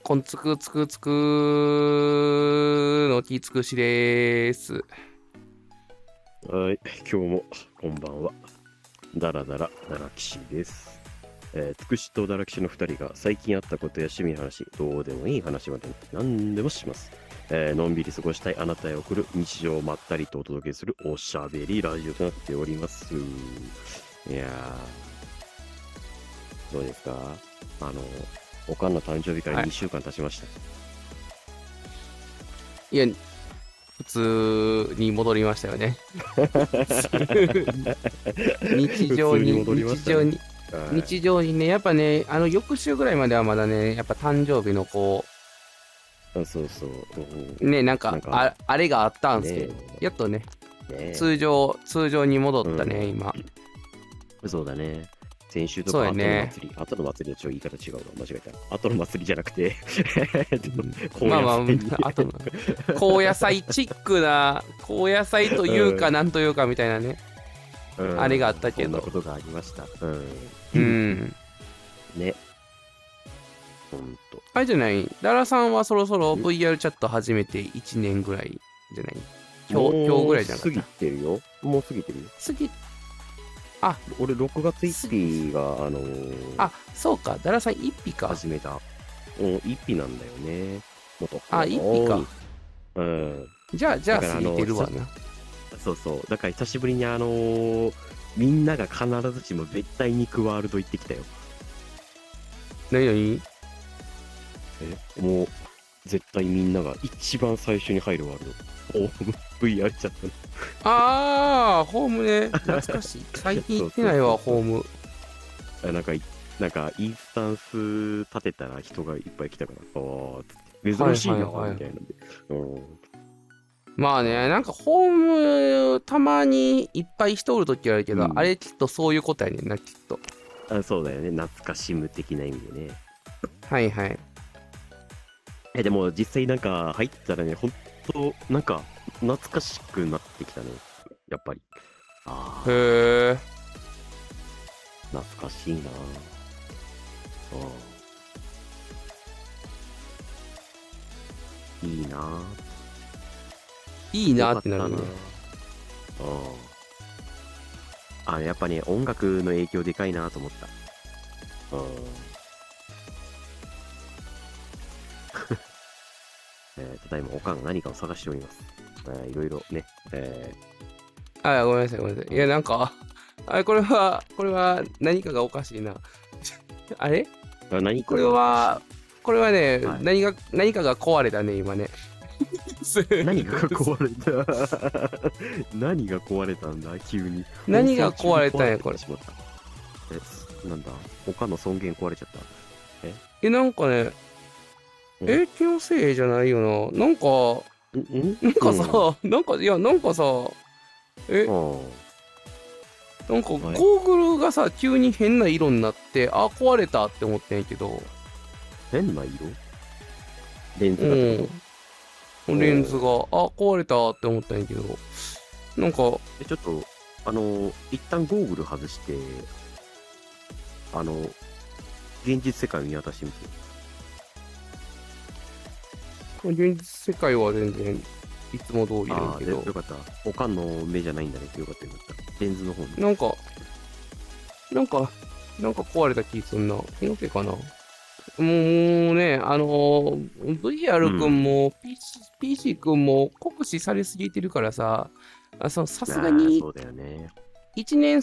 こんつくつくつくのきつくしです。 はい、今日もこんばんは。ダラダラダラキシです。つくしとダラキシの2人が最近あったことや趣味の話、どうでもいい話まで何でもします。のんびり過ごしたいあなたへ送る日常をまったりとお届けするおしゃべりラジオとなっております。いやー、どうですか？おかんの誕生日から2週間経ちました。 いや、普通に戻りましたよね。日常に、 戻りましたね。 日常にね、やっぱね、翌週ぐらいまではまだね、やっぱ誕生日のそうそう。 ね、なんかあれがあったんですけど、やっとね、通常に戻ったね、今。 そうだね。先週とか後の祭り、後の祭りの言い方違うわ、間違えた。後の祭りじゃなくて、 まあまあ、あとの、高野菜チックな、高野菜というか、なんというかみたいなね、あれがあったけど。 そんなことがありました。ね。ほんと。 あれじゃない、ダラさんはそろそろ VR チャット始めて1年ぐらいじゃない？今日ぐらいじゃなかった？ 過ぎてるよ。もう過ぎてるよ。俺6月1日が、 そうか、ダラさん1日か。 始めた。1日なんだよね。 1日か。じゃあ過ぎてるわな。 そうそう。だから久しぶりにみんなが必ずしも絶対に行くワールド行ってきたよ。 何？ もう、絶対みんなが一番最初に入るワールド。VR チャットね。 ホームね。懐かしい。最近行ってないわ、ホーム。 なんか、インスタンス立てたら人がいっぱい来たから、珍しいな、みたいなんで。 まあね、なんかホーム、たまにいっぱい人おるときあるけど、あれきっとそういうことやねんな、きっと。 そうだよね。懐かしむ的な意味でね。 はいはい。 でも実際なんか入ったらね、ほんと、なんか懐かしくなってきたね。やっぱり。 へえ。 懐かしいな。いいな。 いいなってなるね。 やっぱね、音楽の影響でかいなと思った。ただいまおかんが何かを探しております。いろいろね。 ごめんなさい、ごめんなさい。いや、なんか、これは何かがおかしいな。あれ？これはね、何かが壊れたね、今ね。 何が壊れた何が壊れたんだ、急に。 何が壊れたんや、これ。 なんだ、他の尊厳壊れちゃった。 なんかね、気のせいじゃないよな。なんかさ、なんかさ、なんかゴーグルがさ、急に変な色になって、壊れたって思ってんやけど。 変な色？レンズがってこと？ レンズが、壊れたって思ったんやけど。なんか、 ちょっと、一旦ゴーグル外して、現実世界を見渡してみて。 現実世界は全然いつも通りだけど。 よかった。おかんの目じゃないんだね。よかったよかった。レンズの方に。 なんか壊れた気すんな。気のせいかな。もうね、VR 君も PC 君も酷使されすぎてるからさ、さすがにそうだよね。 1年